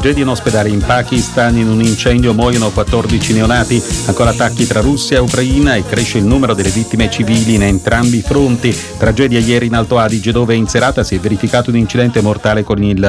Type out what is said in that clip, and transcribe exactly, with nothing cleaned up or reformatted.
tragedia in ospedale in Pakistan, in un incendio muoiono quattordici neonati, ancora attacchi tra Russia e Ucraina e cresce il numero delle vittime civili in entrambi i fronti. Tragedia ieri in Alto Adige, dove in serata si è verificato un incidente mortale con il